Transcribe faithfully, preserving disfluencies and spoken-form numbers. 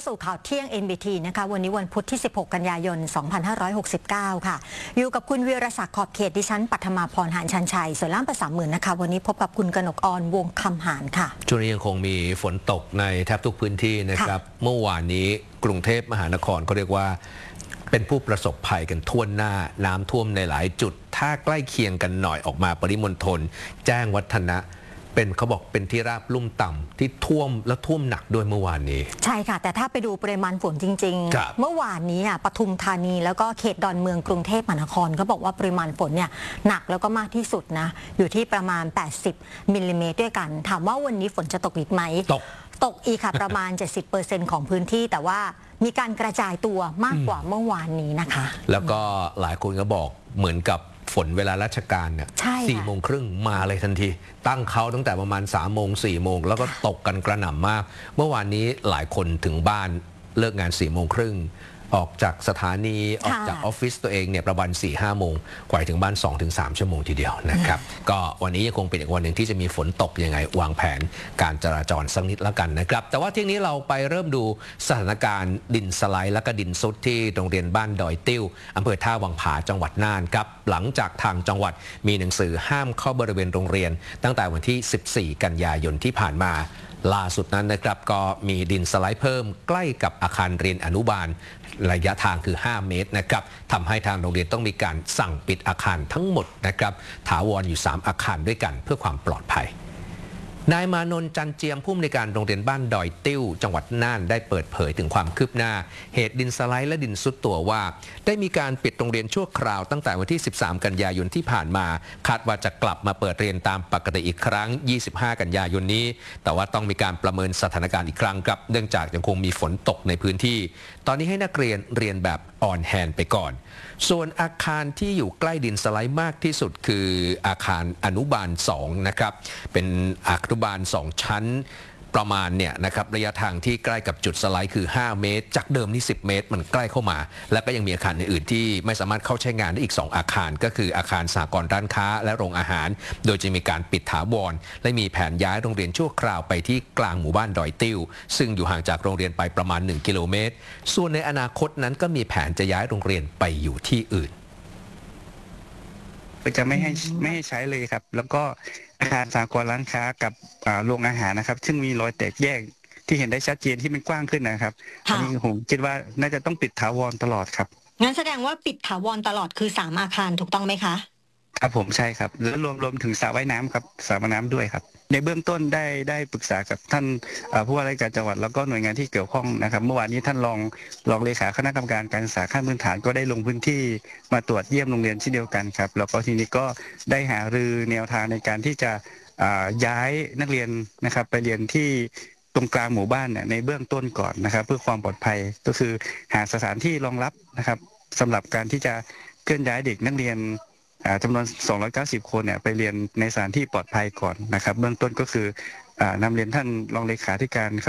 เข้าสู่ข่าวเที่ยง เอ็น บี ที นะคะวันนี้วันพุธที่สิบหกกันยายนสองพันห้าร้อยหกสิบเก้าค่ะอยู่กับคุณวีรศักดิ์ขอบเขตดิฉันปัทมาพรหานชันชัยส่วนล่ามภาษาหมื่นนะคะวันนี้พบกับคุณกนกออนวงคำหานค่ะช่วงนี้ยังคงมีฝนตกในแทบทุกพื้นที่นะครับเมื่อวานนี้กรุงเทพมหานครเขาเรียกว่าเป็นผู้ประสบภัยกันทั่วหน้าน้ำท่วมในหลายจุดถ้าใกล้เคียงกันหน่อยออกมาปริมณฑลแจ้งวัฒนะเป็นเขาบอกเป็นที่ราบลุ่มต่ำที่ท่วมและท่วมหนักด้วยเมื่อวานนี้ใช่ค่ะแต่ถ้าไปดูปริมาณฝนจริงๆเมื่อวานนี้ปทุมธานีแล้วก็เขตดอนเมืองกรุงเทพมหานครเขาบอกว่าปริมาณฝนเนี่ยหนักแล้วก็มากที่สุดนะอยู่ที่ประมาณแปดสิบมิลลิเมตรด้วยกันถามว่าวันนี้ฝนจะตกอีกไหมตกตกอีกค่ะประมาณ เจ็ดสิบเปอร์เซ็นต์ ของพื้นที่แต่ว่ามีการกระจายตัวมากกว่าเมื่อวานนี้นะคะแล้วก็หลายคนก็บอกเหมือนกับฝนเวลาราชการเนี่ยสี่โมงครึ่งมาเลยทันทีตั้งเขาตั้งแต่ประมาณสามโมงสี่โมงแล้วก็ตกกันกระหน่ำมากเมื่อวานนี้หลายคนถึงบ้านเลิกงานสี่โมงครึ่งออกจากสถานีออกจากออฟฟิศตัวเองเนี่ยประมาณ สี่ห้า โมงกว่าถึงบ้าน สองถึงสาม ชั่วโมงทีเดียวนะครับก็วันนี้ยังคงเป็นอีกวันหนึ่งที่จะมีฝนตกยังไงวางแผนการจราจรสักนิดแล้วกันนะครับแต่ว่าที่นี้เราไปเริ่มดูสถานการณ์ดินสไลด์และก็ดินซุดที่โรงเรียนบ้านดอยติ้วอำเภอท่าวังผาจังหวัดน่านครับหลังจากทางจังหวัดมีหนังสือห้ามเข้าบริเวณโรงเรียนตั้งแต่วันที่สิบสี่กันยายนที่ผ่านมาล่าสุดนั้นนะครับก็มีดินสไลด์เพิ่มใกล้กับอาคารเรียนอนุบาลระยะทางคือห้าเมตรนะครับทำให้ทางโรงเรียนต้องมีการสั่งปิดอาคารทั้งหมดนะครับถาวรอยู่สามอาคารด้วยกันเพื่อความปลอดภัยนายมานนท์จันเจียมผู้อำนวยการโรงเรียนบ้านดอยติ้วจังหวัดน่านได้เปิดเผยถึงความคืบหน้าเหตุดินสไลด์และดินซุดตัวว่าได้มีการปิดโรงเรียนชั่วคราวตั้งแต่วันที่สิบสามกันยายนที่ผ่านมาคาดว่าจะกลับมาเปิดเรียนตามปกติอีกครั้งยี่สิบห้ากันยายนนี้แต่ว่าต้องมีการประเมินสถานการณ์อีกครั้งครับเนื่องจากยังคงมีฝนตกในพื้นที่ตอนนี้ให้นักเรียนเรียนแบบออนแฮนด์ไปก่อนส่วนอาคารที่อยู่ใกล้ดินสไลด์มากที่สุดคืออาคารอนุบาลสองนะครับเป็นอาคารอนุบาลสองชั้นประมาณเนี่ยนะครับระยะทางที่ใกล้กับจุดสไลด์คือห้าเมตรจากเดิมนี่สิบเมตรมันใกล้เข้ามาและก็ยังมีอาคารอื่นๆที่ไม่สามารถเข้าใช้งานได้อีกสองอาคารก็คืออาคารสหกรณ์ร้านค้าและโรงอาหารโดยจะมีการปิดถาวรและมีแผนย้ายโรงเรียนชั่วคราวไปที่กลางหมู่บ้านดอยติ้วซึ่งอยู่ห่างจากโรงเรียนไปประมาณหนึ่งกิโลเมตรส่วนในอนาคตนั้นก็มีแผนจะย้ายโรงเรียนไปอยู่ที่อื่นจะไม่ให้ไม่ให้ใช้เลยครับแล้วก็อาคารสหกรณ์ร้านค้ากับโรงอาหารนะครับซึ่งมีรอยแตกแยกที่เห็นได้ชัดเจนที่มันกว้างขึ้นนะครับอันนี้ผมคิดว่าน่าจะต้องปิดถาวรตลอดครับงั้นแสดงว่าปิดถาวรตลอดคือสามอาคารถูกต้องไหมคะครับผมใช่ครับแล้วรวมรวมถึงสระว่ายน้ำครับสระว่ายน้ำด้วยครับในเบื้องต้นได้ได้ปรึกษากับท่านผู้ว่าราชการจังหวัดแล้วก็หน่วยงานที่เกี่ยวข้องนะครับเมื่อวานนี้ท่านรองรองเลขาคณะกรรมการการศึกษาขั้นพื้นฐานก็ได้ลงพื้นที่มาตรวจเยี่ยมโรงเรียนเช่นเดียวกันครับแล้วก็ทีนี้ก็ได้หารือแนวทางในการที่จะย้ายนักเรียนนะครับไปเรียนที่ตรงกลางหมู่บ้านเนี่ยในเบื้องต้นก่อนนะครับเพื่อความปลอดภัยก็คือหาสถานที่รองรับนะครับสำหรับการที่จะเคลื่อนย้ายเด็กนักเรียนจำนวนสองร้อยเก้าสิบคนเนี่ยไปเรียนในสถานที่ปลอดภัยก่อนนะครับเบื้องต้นก็คือนำเรียนท่านรองเลขาธิการ